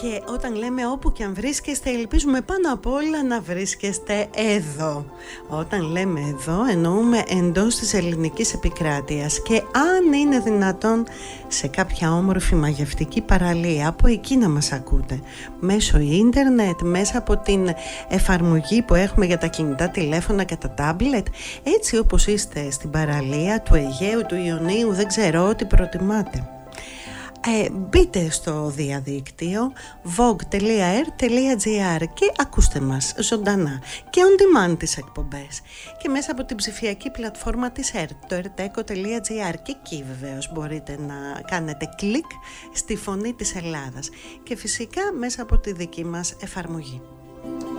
Και όταν λέμε όπου και αν βρίσκεστε, ελπίζουμε πάνω απ' όλα να βρίσκεστε εδώ. Όταν λέμε εδώ, εννοούμε εντός της ελληνικής επικράτειας και αν είναι δυνατόν σε κάποια όμορφη μαγευτική παραλία, από εκεί να μας ακούτε. Μέσω ίντερνετ, μέσα από την εφαρμογή που έχουμε για τα κινητά τηλέφωνα και τα τάμπλετ, έτσι όπως είστε στην παραλία του Αιγαίου, του Ιωνίου, δεν ξέρω ό,τι προτιμάτε. Μπείτε στο διαδίκτυο vogue.r.gr και ακούστε μας ζωντανά και on demand τις εκπομπές και μέσα από την ψηφιακή πλατφόρμα της ΕΡΤ, το erteco.gr, και εκεί βεβαίως μπορείτε να κάνετε κλικ στη φωνή της Ελλάδας και φυσικά μέσα από τη δική μας εφαρμογή.